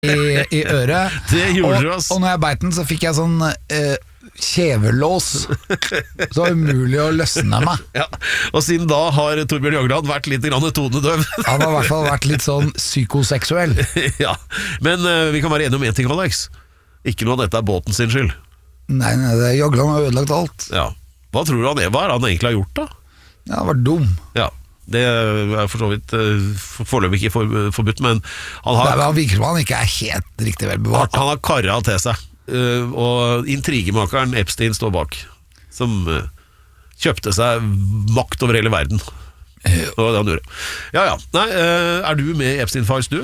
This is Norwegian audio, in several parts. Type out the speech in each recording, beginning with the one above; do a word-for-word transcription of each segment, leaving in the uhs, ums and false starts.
i, i øret. Det gjorde du, og, ass. og når jeg beit den, så fikk jeg sånn eh, kjevelås. Så var det umulig å løsne meg. Ja, og siden da har Torbjørn Jagland vært litt grann tonedøv. Han har i hvert fall vært litt sånn psykoseksuell. Ja, men uh, vi kan være enige om en ting, Alex. Ikke noe av dette er båten sin skyld. Nei, nei, det, Jagland har ødelagt alt. Ja. Hva tror du han er? Hva er han egentlig har gjort da? Ja, han var dum. Ja, det er for så vidt uh, foreløpig ikke for, forbudt, men han har, Nei, han virker som han ikke er helt riktig han, velbevart. han har karret til seg. Uh, og intrigemakeren Epstein står bak, som uh, kjøpte seg makt over hele verden. Og det han gjorde. Ja, ja. Nei, uh, er du med i Epstein-Files, du?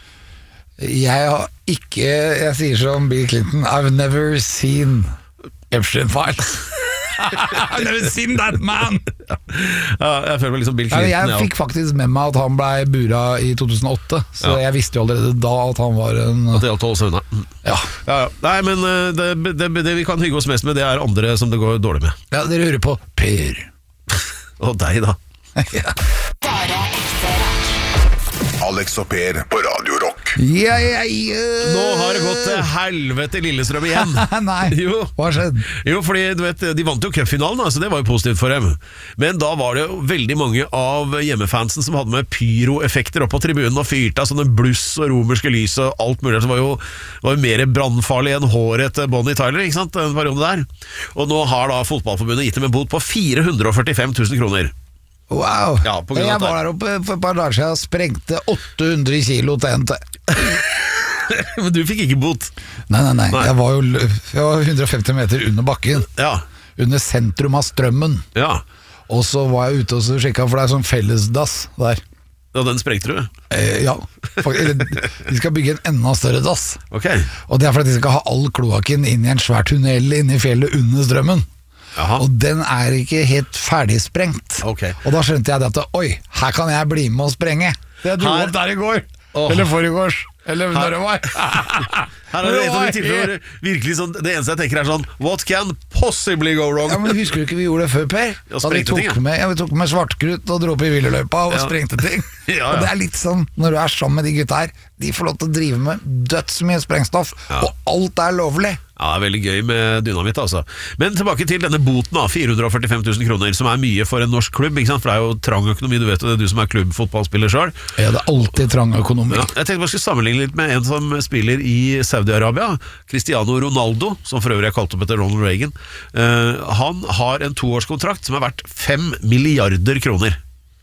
Jeg har ikke, jeg sier som Bill Clinton, I've never seen Epstein-Files. I've never seen that man. Ja, ja jeg føler meg liksom Bill Ja, Clinton. jeg ja. fikk faktisk med meg at han ble bura i to tusen og åtte, så Ja. jeg visste jo allerede da at han var en At det gjaldt å holde seg unna. Ja, Ja, ja. Nei, men uh, det, det, det vi kan hygge oss mest med, det er andre som det går dårlig med. ja dere hører på Per. Og deg da. Ja. Bare ekte rock. Alex og Per på Radio Rock. Ja, ja, ja. Nå har det gått til helvete Lillestrøm igjen. Nei, Jo. hva har skjedd? Jo, fordi du vet, de vant jo cupfinalen, så det var jo positivt for dem. Men da var det jo veldig mange av hjemmefansen som hadde med pyroeffekter opp på tribunen og fyrte av sånne bluss og romerske lys og alt mulig. Det var jo, var jo mer brannfarlig enn håret til Bonnie Tyler, ikke sant, den perioden der. Og nå har da fotballforbundet gitt dem en bot på fire hundre og førtifem tusen kroner. Wow, Ja, på grunn av jeg dette. var der oppe for et par dager siden og sprengte åtte hundre kilo T N T. Men du fikk ikke bot. Nei, nei, nei, Nei. jeg var jo jeg var hundre og femti meter under bakken, Ja, under sentrum av strømmen. ja. Og så var jeg ute og så sjekket, for det er sånn fellesdass der. Ja, den sprengte du. Eh, ja, faktisk, eller, de skal bygge en enda større dass. Ok. Og det er for at de skal ha all kloakken inn i en svær tunnel inne i fjellet under strømmen. Jaha. Og den er ikke helt ferdigsprengt. Ok. Og da skjønte jeg det at oi, her kan jeg bli med å sprenge. Det jeg dro Her- opp der i går. Åh. Eller forrigårs. Eller når det var. Her er det et av de tilfellene hvor virkelig sånn, det eneste jeg tenker er sånn, what can possibly go wrong? Ja, men Husker du ikke vi gjorde det før, Per? Ja, Da vi sprengte tok ting, ja. med, ja, vi tok med svartkrutt og dro opp i hvileløypa og Ja. sprengte ting. Ja, ja. Og det er litt sånn, når du er sammen med de gutta her, de får lov til å drive med dødsmye sprengstoff, Ja. og alt er lovlig. Ja, det er veldig gøy med dynamitt, altså. Men tilbake til denne boten, da, fire hundre og førtifem tusen kroner, som er mye for en norsk klubb, ikke sant? For det er jo trang økonomi, du vet jo det, du som er klubbfotballspiller selv. Ja, det er alltid trang økonomi. Ja, jeg tenkte man skulle sammenligne litt med en som spiller i Saudi-Arabia, Cristiano Ronaldo, som for øvrig er kalt opp etter Ronald Reagan. Uh, han har en toårskontrakt som er verdt fem milliarder kroner.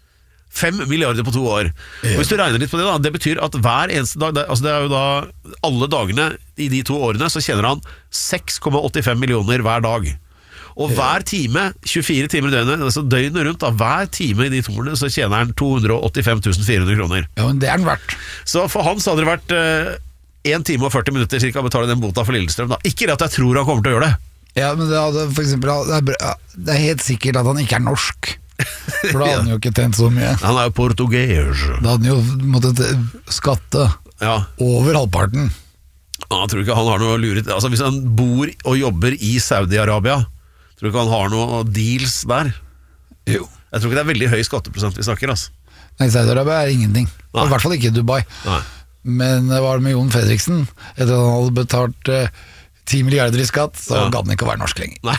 Fem milliarder på to år. Og hvis du regner litt på det da, det betyr at hver eneste dag, det, altså det er jo da alle dagene i de to årene, så tjener han seks komma åttifem millioner hver dag. Og hver time, tjuefire timer i døgnet, altså døgnet rundt, da, hver time i de to årene, så tjener han to hundre og åttifem tusen fire hundre kroner. Ja, men det er den verdt. Så for han så hadde det vært uh, en time og førti minutter cirka å betale den bota for Lillestrøm. Da. Ikke det at jeg tror han kommer til å gjøre det. Ja, men det, hadde, for eksempel, det, er, bra- det er helt sikkert at han ikke er norsk. For da hadde han jo ikke tjent så mye. Han er jo portugis. Da hadde han jo måttet skatte Ja, over halvparten. jeg tror ikke han har noe luret. Altså hvis han bor og jobber i Saudi-Arabia, tror du ikke han har noe deals der? Jo. Jeg tror ikke det er veldig høy skatteprosent vi snakker, altså. Nei, Saudi-Arabia er ingenting. Nei. Og i hvert fall ikke Dubai. Nei. Men det var det med Jon Fredriksen. Etter at han hadde betalt eh, ti milliarder i skatt, så Ja. gadd han ikke å være norsk lenger. Nei.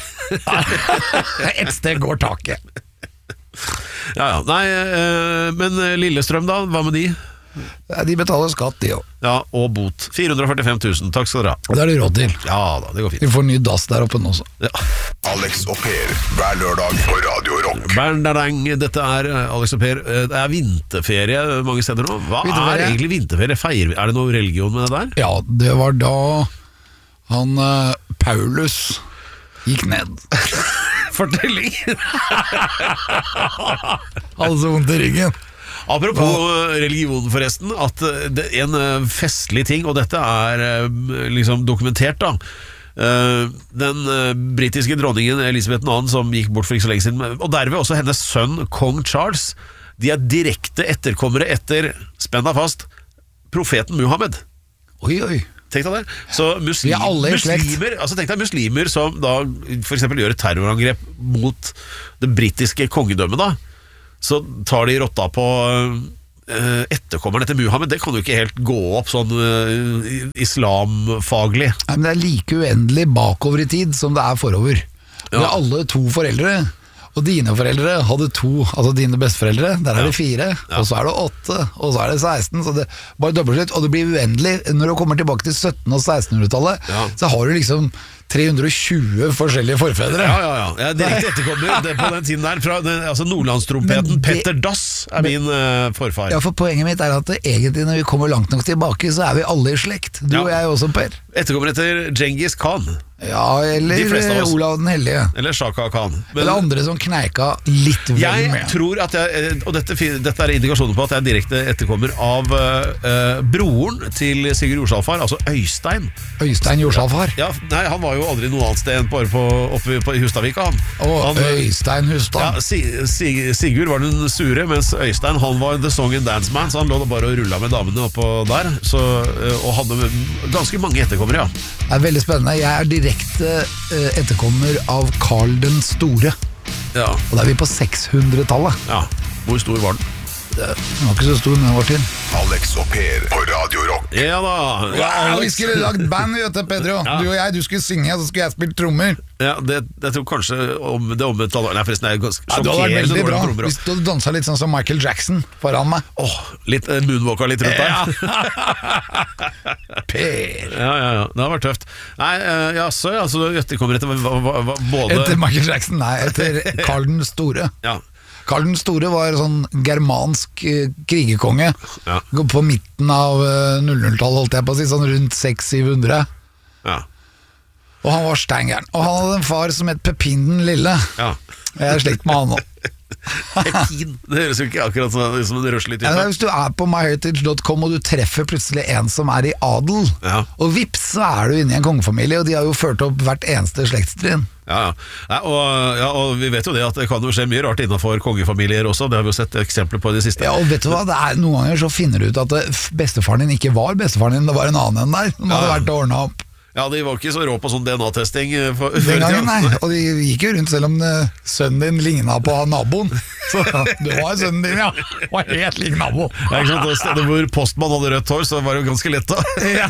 Et sted går taket. Ja, ja. Nei, eh, men Lillestrøm da, hva med de? Ja, de betaler skatt, de òg. Ja, og bot. fire hundre og førtifem tusen, takk skal dere ha. Det er det råd til. Ja da, det går Vi fint. får ny dass der oppe nå også. Ja. Alex og Per hver lørdag på Radio Rock. Berndadang, dette er eh, Alex og Per. Eh, Det er vinterferie mange steder nå. Hva Vinterferie? er egentlig vinterferie? Feirer vi? Er det noe religion med det der? Ja, det var da han eh, Paulus gikk ned. Fortelling! Hadde så vondt i ryggen. Apropos eh, religion forresten, at eh, det er en eh, festlig ting, og dette er eh, liksom dokumentert da. Eh, Den eh, britiske dronningen Elisabeth den andre som gikk bort for ikke så lenge siden, og derved også hennes sønn Kong Charles, de er direkte etterkommere etter, spenn deg fast, profeten Muhammed. Oi, oi. Tenk deg det. Så muslim, Vi er alle i slekt. muslimer, altså tenk deg muslimer som da for eksempel gjør et terrorangrep mot det britiske kongedømmet da, så tar de rotta på uh, etterkommerne til Muhammed, det kan jo ikke helt gå opp sånn uh, islamfaglig. Nei, men det er like uendelig bakover i tid som det er forover. Vi Ja. har alle to foreldre, og dine foreldre hadde to, altså dine besteforeldre, der er Ja. det fire, og så er det åtte, og så er det seksten, så det bare dobbelt litt, og det blir uendelig. Når du kommer tilbake til sytten- og sekstenhundretallet, Ja. så har du liksom tre hundre og tjue forskjellige forfedre. Ja, ja, ja. Jeg er direkte etterkommer det på den tiden der. Fra den, altså Nordlandstrompeten Men det- Petter Dass er min uh, forfar. Ja, for poenget mitt er at det, egentlig når vi kommer langt nok tilbake, så er vi alle i slekt. Du Ja. og jeg også, Per. Etterkommer etter Genghis Khan. Ja, eller De fleste av oss. Olav den Hellige. Eller Shaka Khan. Men Eller andre som kneika litt vel jeg med. tror at jeg, og dette, fin- dette er indikasjoner på at jeg er direkte etterkommer av uh, broren til Sigurd Jorsalfar, altså Øystein. Øystein Jorsalfar. Ja, nei, han var jo aldri noe annet sted enn bare på, oppe på Hustadvika. Han. Og han, Øystein Hustad. ja, si, si, Sigurd var den sure, mens Øystein han var the song and dance man, så han lå da bare og rulla med damene oppå der. Så, uh, og hadde ganske mange etterkommere, ja. Det er veldig spennende. Jeg er direkte eh, etterkommer av Karl den store. ja. Og da er vi på sekshundretallet. Ja, hvor stor var den? Den var ikke så stor, men den var fin. Alex og Per på Radio Rock. Ja da. Ja, Ja, vi Alex. skulle lagd band, vet du, Pedro. Ja. Du og jeg, du skulle synge, og så skulle jeg spille trommer. Ja, det, jeg tror kanskje om det omvendte alvor. Nei, forresten, det er ganske Ja, det hadde vært sjokkerende veldig bra dårlig trommer hvis også. du hadde dansa litt sånn som Michael Jackson foran meg. Åh, litt eh, moonwalka litt rundt der. Per. Ja, ja, ja. Det har vært tøft. Nei, uh, jaså, ja, så du etterkommer etter hva- hva- hva- både Etter Michael Jackson, nei, etter Karl den store. Ja. Karl den store var sånn germansk eh, krigerkonge. Ja. På midten av eh, null null-tallet, holdt jeg på å si, sånn rundt seks til syv hundre. Ja. Og han var steingeren. Og han hadde en far som het Pepin den lille. Ja. Jeg er slekt med han nå. Pepin. Det høres jo ikke akkurat som, som en røslig Ja, type. hvis du er på myheritage dot com og du treffer plutselig en som er i adel, Ja. og vips, så er du inne i en kongefamilie, og de har jo ført opp hvert eneste slektstrinn. Ja, ja. Nei, og, ja, og vi vet jo det at det kan jo skje mye rart innenfor kongefamilier også. Det har vi jo sett eksempler på i det siste. Ja, og vet du hva, det er Noen ganger så finner du ut at det, f- bestefaren din ikke var bestefaren din, det var en annen enn der, som hadde Ja. vært og ordnet opp. Ja, de var ikke så rå på sånn D N A-testing eh, for- før i Den gangen, tiden. nei. Og de gikk jo rundt selv om eh, sønnen din lignet på naboen. Så du var sønnen din, ja. Var helt lik nabo. Ja, ikke sant? Og stedet hvor postmann hadde rødt hår, så var det jo ganske lett da. Ja.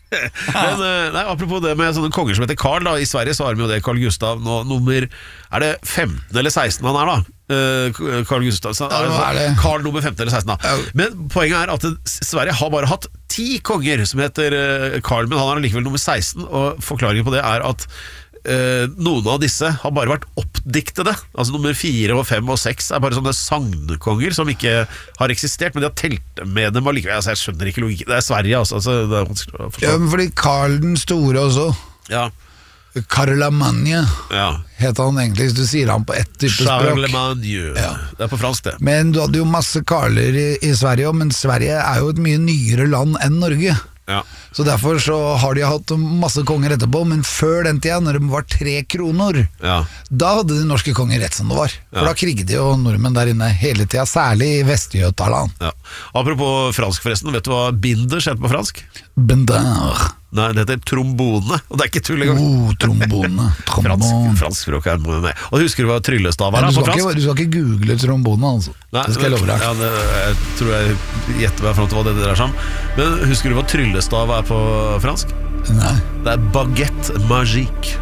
Men eh, nei, apropos det med sånne konger som heter Karl da, i Sverige så har de jo det Carl Gustav nå, nummer, er det femten eller seksten han er da? Eh, Carl Gustav så, Ja, altså, er det. Carl nummer femten eller seksten da. Ja. Men poenget er at det, Sverige har bare hatt ti konger som heter eh, Carl, men han er likevel nummer seksten, og forklaringen på det er at eh, noen av disse har bare vært oppdiktede. Altså nummer fire og fem og seks er bare sånne sagnkonger som ikke har eksistert, men de har telt med dem allikevel. Altså, jeg skjønner ikke logikk. Det er Sverige, altså. altså det er vanskelig å forstå. Ja, men fordi Karl den store også, Ja, Carlemagne, ja. heter han egentlig, hvis du sier han på ett type språk. Charlemagne. Ja. Det er på fransk, det. Men du hadde jo masse Karler i, i Sverige også, men Sverige er jo et mye nyere land enn Norge. Ja. Så derfor så har de hatt masse konger etterpå, men før den tida, når de var tre kroner, Ja. da hadde de norske konger rett som det var. For Ja. da kriget jo nordmenn der inne hele tida, særlig i Vest-Jøtaland. Ja. Apropos fransk forresten, vet du hva binders heter på fransk? Bendar. Nei, det heter trombone, og det er ikke tull engang. Oh, trombone. Fransk, Trombone. fransk språk er med meg. Og husker du hva tryllestav er Men da, du på skal, fransk? ikke, du skal ikke google trombone, altså. Nei, det skal jeg love deg. Ja, det, jeg tror jeg gjetter meg frem til hva det dreier seg om. Men husker du hva tryllestav er på fransk? Nei. Det er baguette magique.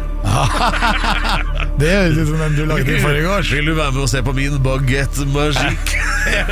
Det høres ut som den du lagde i forrige år. Vil du være med og se på min baguette magique?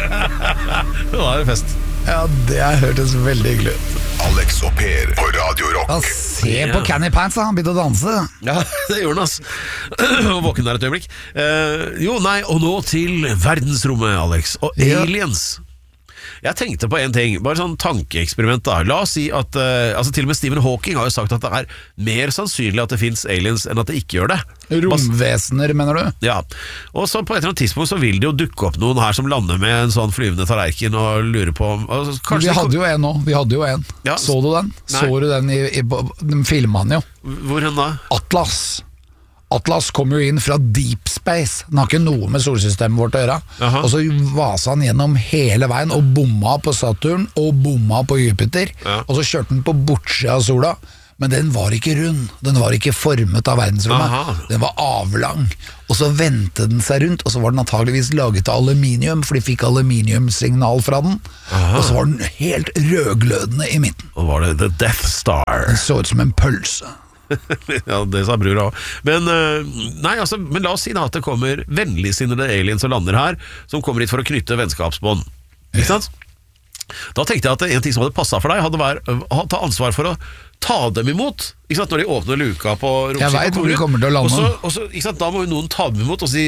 Da er det fest. Ja, det hørtes veldig hyggelig ut. Alex og Per på Radio Rock. Han ser på Canny Pants, da. Han begynte å danse. Ja, det gjorde han, ass. Og våken der et øyeblikk. Eh, jo, nei, og nå til verdensrommet, Alex. Og Ja. aliens. Jeg tenkte på en ting, bare sånn tankeeksperiment da. La oss si at eh, altså til og med Stephen Hawking har jo sagt at det er mer sannsynlig at det finnes aliens enn at det ikke gjør det. Bas- Romvesener, mener du? Ja, og så på et eller annet tidspunkt så vil det jo dukke opp noen her som lander med en sånn flyvende tallerken og lurer på om altså, Vi kanskje de hadde jo en nå. Vi hadde jo en. Ja. Så du den? Nei. Så du den i, i, De filma den jo. kom- Hvor hen da? Atlas. Atlas kom jo inn fra deep space. Den har ikke noe med solsystemet vårt å gjøre. Jaha. Og så vasa han gjennom hele veien og bomma på Saturn og bomma på Jupiter. Ja. Og så kjørte han på bortsida av sola. Men den var ikke rund, den var ikke formet av verdensrommet. Aha. Den var avlang. Og så vendte den seg rundt, og så var den antageligvis laget av aluminium, for de fikk aluminiumsignal fra den. Aha. Og så var den helt rødglødende i midten. Og var det The Death Star. Den så ut som en pølse. Ja, det sa bror også. Men, øh, nei, altså, men la oss si da at det kommer vennligsinnede aliens og lander her, som kommer hit for å knytte vennskapsbånd. Ikke sant? Da tenkte jeg at en ting som hadde passet for deg, hadde vært å ta ansvar for å ta dem imot, ikke sant, når de åpner luka på romskipet. Jeg vet hvor de kommer til å lande. Og så, og så, ikke sant, da må jo noen ta dem imot og si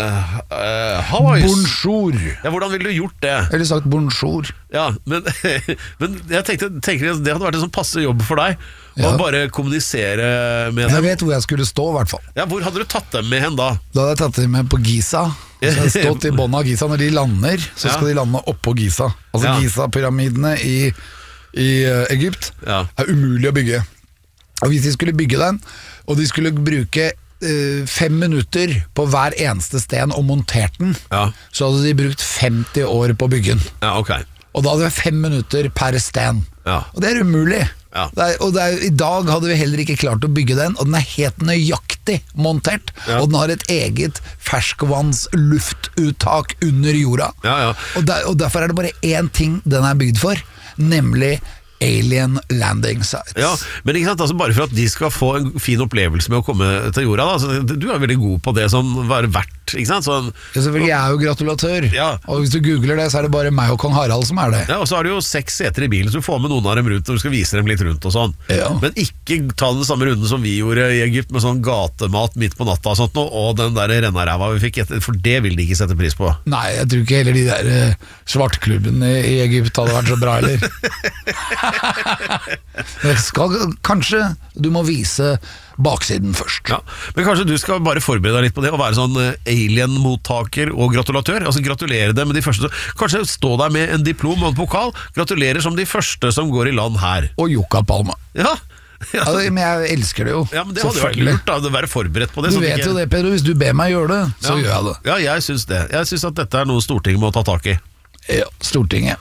uh, Hawais. Bonjour. Ja, hvordan ville du gjort det? Eller sagt bonjour. Ja, men, men jeg tenkte, tenker at det hadde vært en sånn passe jobb for deg, Ja. å bare kommunisere med Jeg dem. vet hvor jeg skulle stå, i hvert fall. Ja, hvor hadde du tatt dem med hen da? Da hadde jeg tatt dem med på Giza. Så jeg hadde stått i bånn av Giza. Når de lander, så Ja. skal de lande oppå Giza. Altså Ja. Giza-pyramidene i, i uh, Egypt Ja. er umulig å bygge. Og hvis de skulle bygge den, og de skulle bruke uh, fem minutter på hver eneste sten og montert den, Ja. så hadde de brukt femti år på å bygge den. Ja, ok. Og da hadde vi fem minutter per sten. Ja. Og det er umulig. Ja. Det er, og det er, i dag hadde vi heller ikke klart å bygge den, og den er helt nøyaktig montert. Ja. Og den har et eget ferskvanns luftuttak under jorda. Ja, ja. Og, der, og derfor er det bare én ting den er bygd for, nemlig alien landing sites. Ja, men ikke sant, altså bare for at de skal få en fin opplevelse med å komme til jorda da, altså, du er veldig god på det som være verdt, ikke sant? Sånn, Ja, selvfølgelig, jeg er jo gratulatør. Ja. Og hvis du googler det, så er det bare meg og kong Harald som er det. ja, og så har du jo seks seter i bilen, så du får med noen av dem rundt når du skal vise dem litt rundt og sånn. Ja. Men ikke ta den samme runden som vi gjorde i Egypt med sånn gatemat midt på natta og sånt noe, og den der rennaræva vi fikk etter, for det vil de ikke sette pris på. Nei, jeg tror ikke heller de der uh, svartklubbene i, i Egypt hadde vært så bra heller. Det skal, kanskje du må vise baksiden først. Ja, men kanskje du skal bare forberede deg litt på det, og være sånn eh, alien-mottaker og gratulatør, altså gratulere dem med de første, kanskje stå der med en diplom og en pokal, gratulerer som de første som går i land her. Og Yucca Palma. Ja, ja. Ja, men jeg elsker det jo. Ja, men det hadde jo vært Selvfølgelig. lurt da, å være forberedt på det. Du sånn at vet ikke- jo det, Pedro. Hvis du ber meg gjøre det, så Ja. gjør jeg det. Ja, jeg syns det. Jeg syns at dette er noe Stortinget må ta tak i. Ja, Stortinget.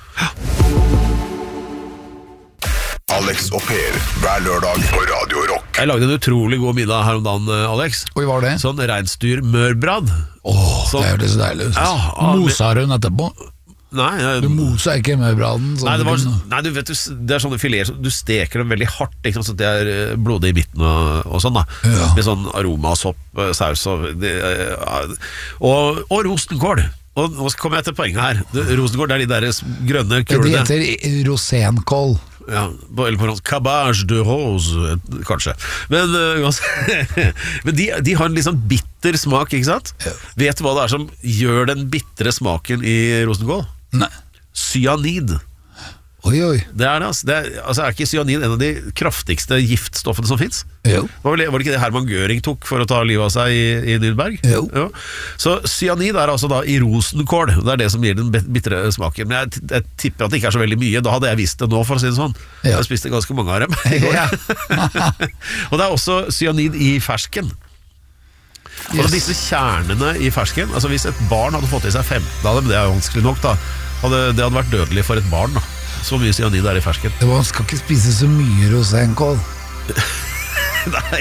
Alex og Per hver lørdag på Radio Rock. Jeg lagde en utrolig god middag her om dagen, eh, Alex. Oi, var det? Sånn reinsdyrmørbrad. Åh, Sånn- det hørtes deilig ut. Ja, ja, Mosa hun etterpå? Nei, jeg, Du mosa ikke mørbraden? nei, det var, nei, du vet, du- det er sånne fileter, du steker dem veldig hardt, ikke sant, så det er eh, blodig i midten og, og sånn da. Ja. Med sånn aroma, sopp, eh, saus og, det, eh, ja. og, og rosenkål. Og nå kommer jeg til poenget her. Det, rosenkål, det er de der s- grønne Det kulene. heter rosenkål. Ja, på- eller på fransk Cabage de rose, kanskje. Men, uh, uansett- men de, de har en litt sånn bitter smak, ikke sant? Ja. Vet du hva det er som gjør den bittre smaken i rosenkål? Nei. Cyanid. Oi, oi. Det er det, altså. Det er, altså er ikke cyanid en av de kraftigste giftstoffene som finnes? Jo. Var, vel, var det ikke det Herman Göring tok for å ta livet av seg i, i Nürnberg? Jo. Ja. Så cyanid er altså da i rosenkål. Det er det som gir den bit- bitre smaken. Men jeg, jeg tipper at det ikke er så veldig mye. Da hadde jeg visst det nå, for å si det sånn. Ja. Jeg spiste ganske mange av dem i går. Ja. Og det er også cyanid i fersken. Og Yes. disse kjernene i fersken, altså hvis et barn hadde fått i seg femten av dem, det er jo vanskelig nok da, hadde, det hadde vært dødelig for et barn da. Så mye cyanid er i fersken. Man skal ikke spise så mye rosenkål. Nei.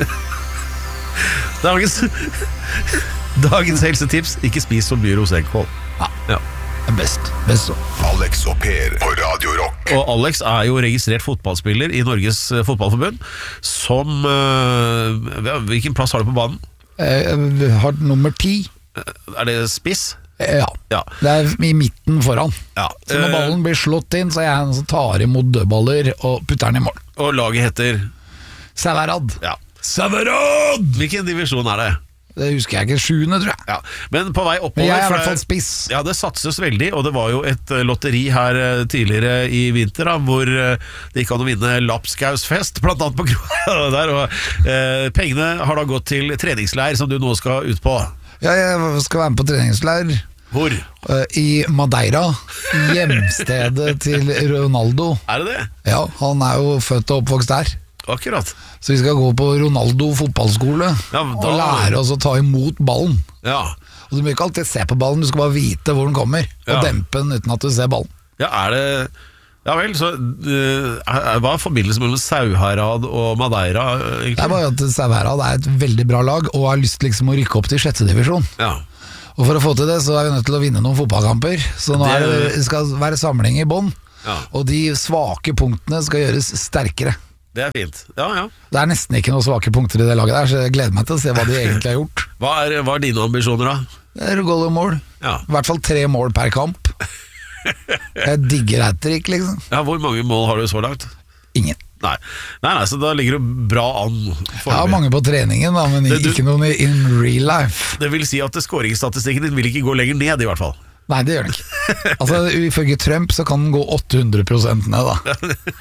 Dagens, dagens helsetips, ikke spis så mye rosenkål. Ja. Ja. Det er best. Best så. Alex og Per på Radio Rock. Og Alex er jo registrert fotballspiller i Norges eh, fotballforbund, som eh, hvilken plass har du på banen? Jeg har nummer ti. Er det spiss? Ja. Ja. Det er i midten foran. Ja. Så når Eh, ballen blir slått inn, så er jeg en som tar imot dødballer og putter den i mål. Og laget heter Savarad. ja. Savarad! Hvilken divisjon er det? Det husker jeg ikke. Sjuende, tror jeg. Ja. Men på vei oppover Men jeg er i for hvert det- fall spiss. Ja, det satses veldig, og det var jo et eh, lotteri her eh, tidligere i vinter da, hvor eh, det gikk an å vinne lapskausfest, blant annet på kroa der, og eh, pengene har da gått til treningsleir som du nå skal ut på. Ja, jeg skal være med på treningsleir Hvor? eh, i Madeira, hjemstedet til Ronaldo. Er det det? Ja, han er jo født og oppvokst der. Akkurat. Så vi skal gå på Ronaldo fotballskole Ja, men da- og lære oss å ta imot ballen. Ja. Og du må ikke alltid se på ballen, du skal bare vite hvor den kommer, og Ja. dempe den uten at du ser ballen. Ja, er det Ja vel, så uh, hva er forbindelsen mellom Sauherad og Madeira egentlig? Det er bare at Sauherad er et veldig bra lag og har lyst liksom å rykke opp til sjette divisjon. Ja. Og for å få til det så er vi nødt til å vinne noen fotballkamper. Så nå Det- er det, det skal være samling i bånn, Ja. og de svake punktene skal gjøres sterkere. Det er fint. Ja, ja. Det er nesten ikke noen svake punkter i det laget der, så jeg gleder meg til å se hva de egentlig har gjort. Hva er, hva er dine ambisjoner da? Det er goal og mål. Ja. I hvert fall tre mål per kamp. Jeg digger hat-trick, liksom. Ja, hvor mange mål har du så langt? Ingen. Nei, nei, nei så da ligger du bra an. Jeg har mange på treningen, da, men Det du- ikke noen i- in real life. Det vil si at skåringsstatistikken din vil ikke gå lenger ned i hvert fall. Nei, det gjør den ikke. Altså, ifølge Trump så kan den gå åtte hundre prosent ned, da.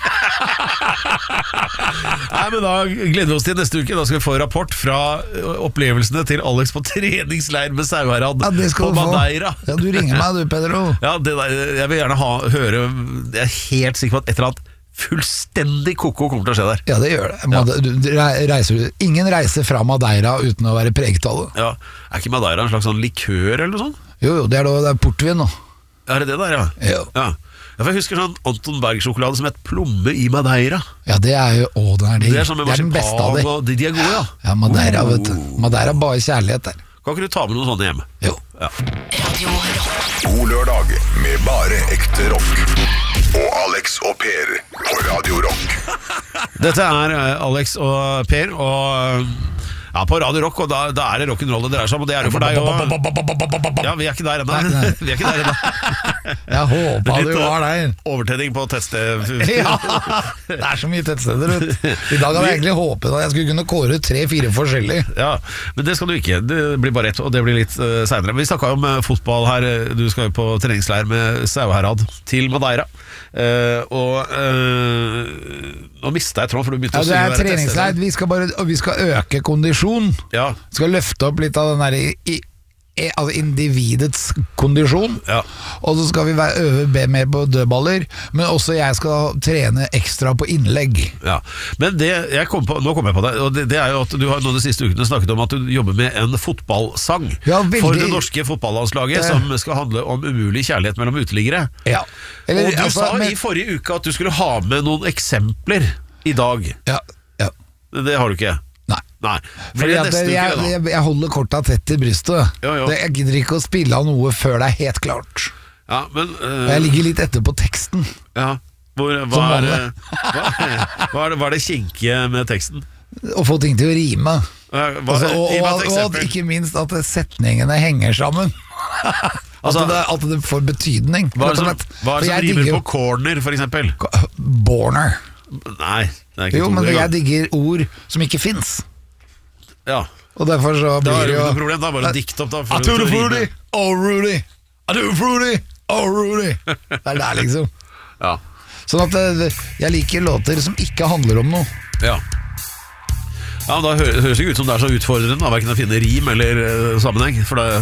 Nei, men da gleder vi oss til neste uke. Da skal vi få rapport fra opplevelsene til Alex på treningsleir med Sauherad Ja, det skal på du få. Madeira. Ja, du ringer meg, du, Pedro. Ja, det der, jeg vil gjerne ha, høre. Jeg er helt sikker på at et eller annet fullstendig koko kommer til å skje der. Ja, det gjør det. Made- du- du re- reiser, ingen reiser fra Madeira uten å være preget av det. Ja, Er ikke Madeira en slags sånn likør eller noe sånt? Jo, jo, det er, da- det er portvin nå. Er det det der, ja? Jo. Ja. Ja, for jeg husker sånn Anton Berg-sjokolade som het plomme i Madeira. Ja, det er jo, å, den er digg. Det er sånn med Det er den beste av marsipan, de. og de, de er gode, ja. Ja, Madeira, vet du. Madeira er bare kjærlighet der. Kan ikke du ta med noen sånne hjem? Jo. Ja. Radio Rock. God lørdag med bare ekte rock. Og Alex og Per på Radio Rock. Dette er eh, Alex og Per, og ja, på Radio Rock, og da, da er det rock'n'roll det dreier seg om, og det er jo for deg også. Ja, vi er ikke der ennå. Nei, nei. Vi er ikke der ennå. Jeg håpa du Litt, var der. Overtenning på tettsted. Ja, det er så mye tettsteder, vet du. I dag hadde jeg egentlig håpet at jeg skulle kunne kåre tre-fire forskjellige. Ja, men det skal du ikke. Det blir bare ett, og det blir litt uh, senere. Vi snakket om uh, fotball her. Du skal jo på treningsleir med Sauherad til Madeira. Uh, og uh, nå mistet jeg tråden, for du begynte Ja, å det synge er der et treningsleir. tettsted. Vi skal, bare, og vi skal øke kondisjon. Ja, Skal løfte opp litt av den der i, i, i, altså individets kondisjon. ja. Og så skal vi være, øve be mer på dødballer. Men også jeg skal trene ekstra på innlegg. Ja, men det, jeg kom på, nå kom jeg på det, og det, det er jo at du har nå de siste ukene snakket om at du jobber med en fotballsang Ja, veldig. for det norske fotballandslaget, Eh. som skal handle om umulig kjærlighet mellom uteliggere. Ja. Eller, Og du altså, sa men- i forrige uke at du skulle ha med noen eksempler i dag. ja, ja. Det har du ikke. Nei. Nei. Blir Fordi det at neste jeg, uke, da? jeg, jeg holder korta tett i brystet. Jo, jo. Det, jeg gidder ikke å spille av noe før det er helt klart. Ja, men Og uh, jeg ligger litt etter på teksten. ja. Hvor, hva, Som er, vanlig. hva, hva, er det, hva er det kinkige med teksten? Å få ting til å rime. Hva, Altså, og, gi meg et og, og at eksempel. ikke minst at setningene henger sammen. Altså, at, det, at det får betydning. Hva er det rett og som, slett. hva er For det som jeg rimer digger på corner, for eksempel? jo Borner. Nei, det er ikke Jo, to men engang. jeg digger ord som ikke fins. Ja, Og derfor så da blir er det det jo jo ikke noe problem, da bare dikt opp da for, I do for the å fruity, rime. oh Rudy. I do the fruity, oh Rudy. Det er der liksom. Ja, Sånn at eh, jeg liker låter som ikke handler om noe. ja. Ja, men da hø- høres det ikke ut som det er så utfordrende da, hverken å finne rim eller eh, sammenheng, for det,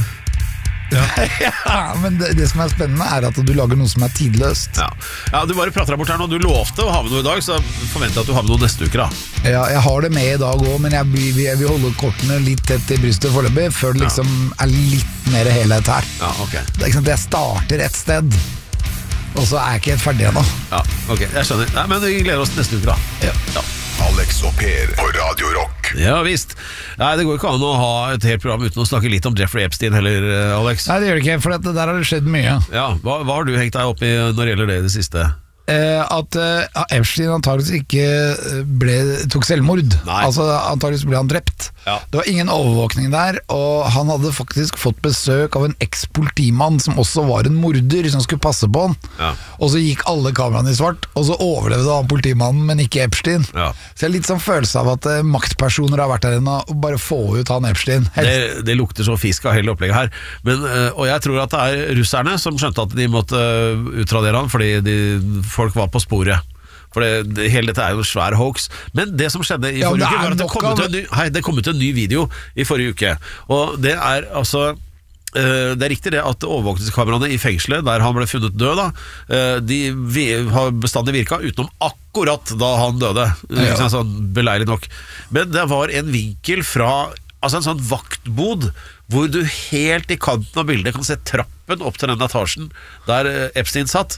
Ja, men det, det som er spennende er at du lager noe som er tidløst. ja. Ja, du bare prater deg bort her nå. Du lovte å ha med noe i dag, så forventer jeg at du har med noe neste uke da. Ja, jeg har det med i dag òg, men jeg, vil- jeg vil holde kortene litt tett i brystet foreløpig, før det liksom er litt mer helhet her. Ja, ok. Det er ikke sant, Jeg starter et sted, og så er jeg ikke helt ferdig ennå. Ja, ok, jeg skjønner. Nei, men vi gleder oss til neste uke da. Ja. Ja. Alex og Per på Radio Rock. Ja, visst. Nei, det går ikke an å ha et helt program uten å snakke litt om Jeffrey Epstein heller, eh, Alex. Nei, det gjør det ikke, for det der har det skjedd mye. Ja, hva, hva har du hengt deg opp i når det gjelder det i det siste? Eh, at eh, Epstein antageligvis ikke eh, ble, tok selvmord. Nei. Altså Antageligvis ble han drept. Ja. Det var ingen overvåkning der, og han hadde faktisk fått besøk av en eks-politimann som også var en morder, som skulle passe på han. Ja. Og så gikk alle kameraene i svart, og så overlevde han politimannen, men ikke Epstein. Ja. Så jeg har litt sånn følelse av at eh, maktpersoner har vært der inne og bare få ut han Epstein. Helst. Det, det lukter så fisk av hele opplegget her. Men, øh, og jeg tror at det er russerne som skjønte at de måtte øh, utradere han fordi de, folk var på sporet. For det, det, hele dette er jo en svær hoax. Men det som skjedde i Ja, forrige det uke er var at det nok kom, av- ut en ny, hei, det kom ut en ny video i forrige uke. Og det er altså øh, det er riktig det at overvåkningskameraene i fengselet der han ble funnet død da, øh, de vi, har bestandig virket utenom akkurat da han døde. Ikke sant, sånn beleilig nok. Men det var en vinkel fra altså en sånn vaktbod hvor du helt i kanten av bildet kan se trappen opp til den etasjen der eh, Epstein satt.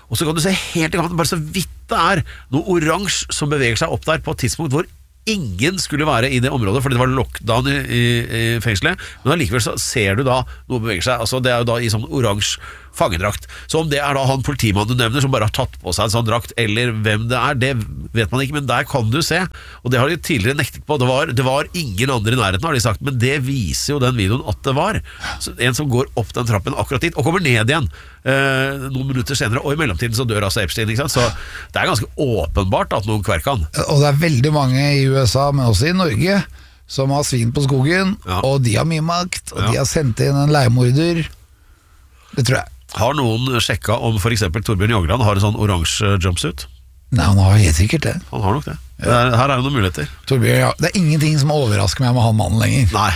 og så kan du se helt i kanten, bare så vidt det er noe oransje som beveger seg opp der på et tidspunkt hvor ingen skulle være i det området, fordi det var lockdown i, i, i fengselet, men allikevel så ser du da noe beveger seg, altså det er jo da i sånn oransje fangedrakt. Så om det er da han politimannen du nevner som bare har tatt på seg en sånn drakt, eller hvem det er, det vet man ikke, men der kan du se, og det har de tidligere nektet på. Det var, det var ingen andre i nærheten, har de sagt, men det viser jo den videoen at det var. Så en som går opp den trappen akkurat dit, og kommer ned igjen eh, noen minutter senere, og i mellomtiden så dør altså Epstein, ikke sant? Så det er ganske åpenbart at noen kverker han. Og det er veldig mange i U S A, men også i Norge, som har svin på skogen, ja. og de har mye makt, og Ja. de har sendt inn en leiemorder. Det tror jeg. Har noen sjekka om for eksempel Torbjørn Jagland har en sånn oransje jumpsuit? Nei, han har helt sikkert det. Han har nok det. det er, her er jo noen muligheter. Torbjørn, ja, det er ingenting som overrasker meg med han mannen lenger. Nei.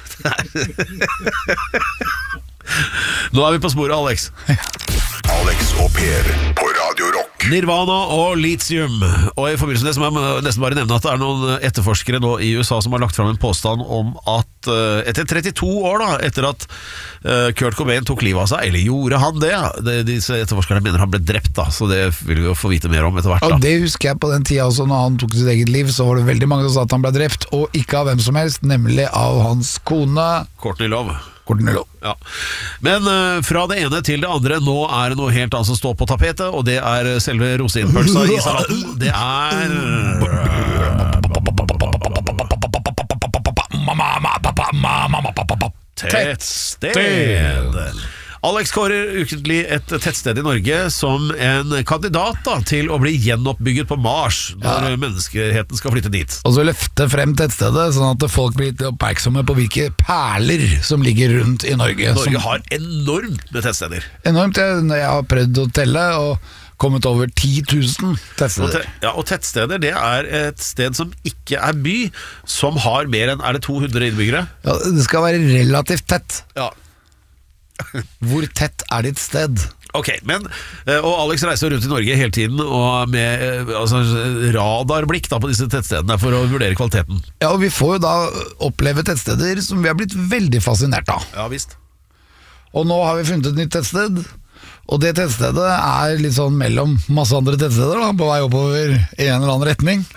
Nå er vi på sporet, Alex. Alex og Per på Radio Rock. Nirvana og Lithium. Og i forbindelse med det så må jeg nesten bare nevne at det er noen etterforskere nå i U S A som har lagt fram en påstand om at uh, etter trettito år da, etter at uh, Kurt Cobain tok livet av seg, eller gjorde han det? det disse etterforskerne mener han ble drept da, så det vil vi jo få vite mer om etter hvert da. Og det husker jeg på den tida også, når han tok sitt eget liv, så var det veldig mange som sa at han ble drept, og ikke av hvem som helst, nemlig av hans kone Courtney Love. Courtney Love. Ja. Men uh, fra det ene til det andre, nå er det noe helt annet som står på tapetet, og det er selve rosinpølsa i salaten. Det er tettsted. Alex kårer ukentlig et tettsted i Norge som en kandidat da, til å bli gjenoppbygget på Mars når ja. menneskeheten skal flytte dit. Og så løfte frem tettstedet, sånn at folk blir litt oppmerksomme på hvilke perler som ligger rundt i Norge. Norge som har enormt med tettsteder. Enormt, jeg, jeg har prøvd å telle og kommet over ti tusen tettsteder. Ja, og tettsteder, det er et sted som ikke er by, som har mer enn, er det to hundre innbyggere? Ja, det skal være relativt tett. Ja. Hvor tett er ditt sted? Ok, men, og Alex reiser rundt i Norge hele tiden og med altså, radarblikk da, på disse tettstedene for å vurdere kvaliteten. Ja, og vi får jo da oppleve tettsteder som vi har blitt veldig fascinert av. Ja, visst. Og nå har vi funnet et nytt tettsted, og det tettstedet er litt sånn mellom masse andre tettsteder da, på vei oppover i en eller annen retning.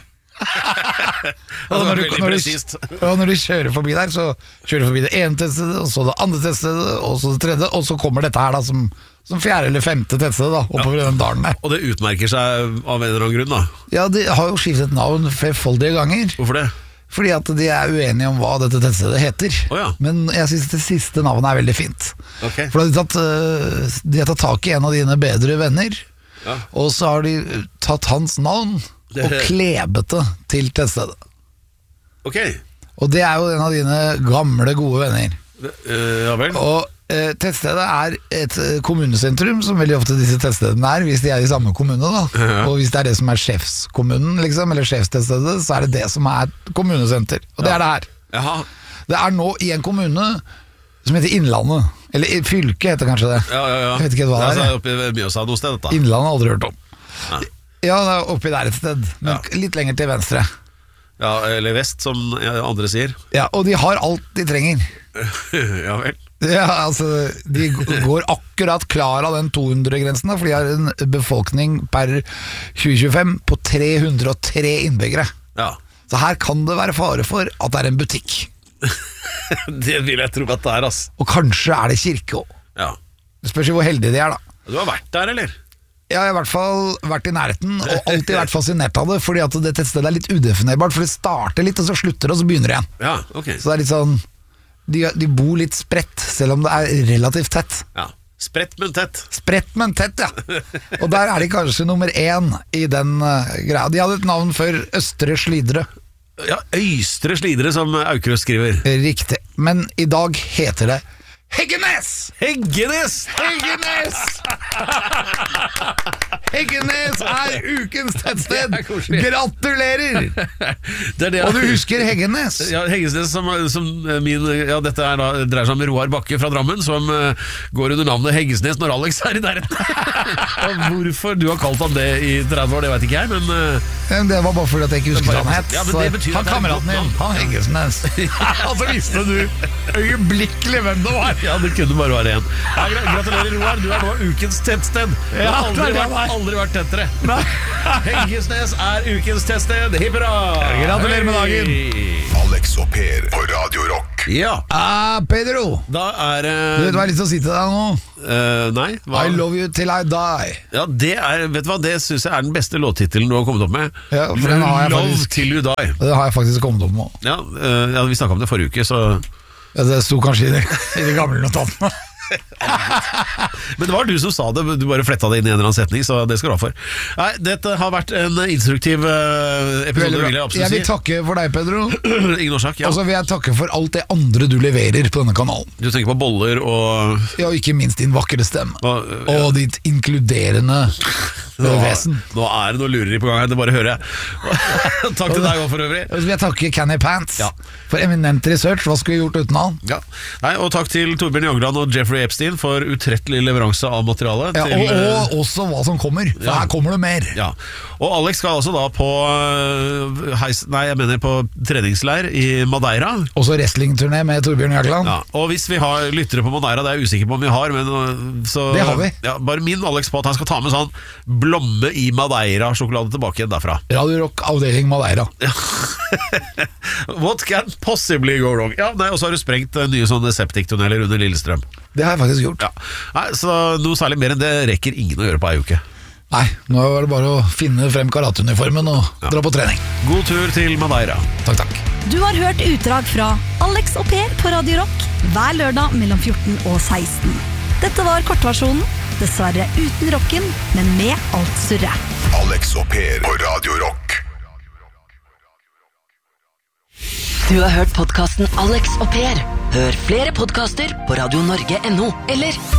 Og når, du, når, du, og når du kjører forbi der, så kjører du forbi det ene tettstedet, og så det andre tettstedet, og så det tredje, og så kommer dette her da som, som fjerde eller femte tettsted da, oppover ja. i den dalen der. Og det utmerker seg av en eller annen grunn da? Ja, de har jo skiftet navn flerfoldige ganger. Hvorfor det? Fordi at de er uenige om hva dette tettstedet heter. oh, ja. Men jeg synes det siste navnet er veldig fint. Okay. For de har, tatt, de har tatt tak i en av dine bedre venner, ja. og så har de tatt hans navn det... og klebet det til tettstedet. Ok. Og det er jo en av dine gamle gode venner. Uh, ja vel. Og uh, tettstedet er et kommunesentrum, som veldig ofte disse tettstedene er, hvis de er i samme kommune da. Ja. Og hvis det er det som er sjefskommunen, liksom, eller sjefstettstedet, så er det det som er kommunesenter. Og det ja. er det her. Jaha. Det er nå i en kommune som heter Innlandet. Eller fylke heter kanskje det. Ja, ja, ja. Jeg vet ikke hva det er. Det er oppe i Mjøsa noe sted, dette. Innlandet har aldri hørt om. Ja. Ja, det er oppi der et sted, men ja. litt lenger til venstre. Ja, eller vest, som andre sier. Ja, og de har alt de trenger. Ja vel. Ja, altså, de går akkurat klar av den to hundre-grensen, for de har en befolkning per tjue tjuefem på tre hundre og tre innbyggere. Ja. Så her kan det være fare for at det er en butikk. Det vil jeg tro at det er, ass. Og kanskje er det kirke også. Ja. Det spørs jo hvor heldige de er da. Du har vært der, eller? Ja, jeg har i hvert fall vært i nærheten, og alltid vært fascinert av det, fordi at det tettstedet er litt udefinerbart, for det starter litt, og så slutter det, og så begynner det igjen. Ja, ok. Så det er litt sånn, de, de bor litt spredt, selv om det er relativt tett. Ja, spredt men tett. Spredt men tett, ja. Og der er de kanskje nummer én i den uh, greia. De hadde et navn før, Østre Slidre. Ja, Øystre Slidre, som Aukrust skriver. Riktig, men i dag heter det Heggenes! Heggenes! Heggenes! Heggenes er ukens tettsted! Gratulerer! Det er det. Og du husker Heggenes? Ja, Heggenes som, som min ja, dette er da, dreier seg om Roar Bakke fra Drammen, som uh, går under navnet Heggesnes når Alex er i nærheten. Og hvorfor du har kalt han det i tretti år, det vet ikke jeg, men uh, det var bare fordi at jeg ikke husker hva han het. Ja, han kameraten din, han Heggesnes. Ja, så visste du øyeblikkelig hvem det var. Ja, det kunne bare være en. Ja, gratulerer, Roar, du er nå ukens tettsted. Ja, det er det han aldri vært tettere. Heggesnes er ukens teststed. Hipp hurra! Gratulerer med dagen. Alex og Per på Radio Rock. Ja, Ah, Pedro, da er du vet det hva jeg har lyst til å si til deg nå? uh, Nei, hva? I love you till I die. Ja, det er, vet du hva, det synes jeg er den beste låttittelen du har kommet opp med. Ja, for den har jeg Love faktisk- till you die. Det har jeg faktisk kommet opp med. Ja, uh, ja, vi snakket om det forrige uke, så Ja, det sto kanskje i de, i de gamle notatene. Men det var du som sa det, du bare fletta det inn i en eller annen setning, så det skal du ha for. Nei, dette har vært en instruktiv uh, episode, vil jeg Jeg absolutt vil si. takke for deg, Pedro. Ingen årsak, ja. Og så vil jeg takke for alt det andre du leverer på denne kanalen. Du tenker på boller og, Ja, og ikke minst din vakre stemme. og ja. Og ditt inkluderende nå, vesen. nå er det noe lureri på gang her, det bare hører jeg. Takk til deg også for øvrig. Og så vil jeg takke Canny Pants Ja. for eminent research. Hva skulle vi gjort uten han? Ja. Nei, og takk til Torbjørn Jagland og Jeffrey Epstein for utrettelig leveranse av materiale. Ja, til, og, eh, og også hva som kommer, for Ja. her kommer det mer. Ja, og Alex skal altså da på øh, heis, Nei, jeg mener på treningsleir i Madeira. Også wrestlingturné med Torbjørn Jagland. Ja, og hvis vi har lyttere på Madeira, det er jeg usikker på om vi har, men øh, så, Det har vi. Ja, bare minn Alex på at han skal ta med sånn blomme i Madeira-sjokolade tilbake igjen derfra. Radio Rock avdeling Madeira. What can possibly go wrong? Ja, nei, og så har du sprengt øh, nye sånne septiktunneler under Lillestrøm. Det har jeg faktisk gjort. Ja. Nei, så noe særlig mer enn det rekker ingen å gjøre på ei uke. Nei, nå er det bare å finne frem karateuniformen og Ja. dra på trening. God tur til Madeira. Takk, takk. Du har hørt utdrag fra Alex og Per på Radio Rock hver lørdag mellom fjorten og seksten. Dette var kortversjonen, dessverre uten rocken, men med alt surret. Alex og Per på Radio Rock. Du har hørt podcasten Alex og Per. Hør flere podcaster på radio norge punktum no eller